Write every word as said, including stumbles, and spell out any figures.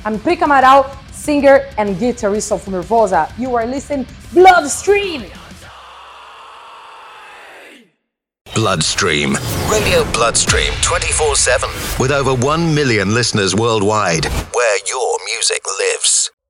I'm Prica Amaral, singer and guitarist of Nervosa. You are listening Bloodstream! Bloodstream. Radio Bloodstream twenty-four seven. With over one million listeners worldwide. Where your music lives.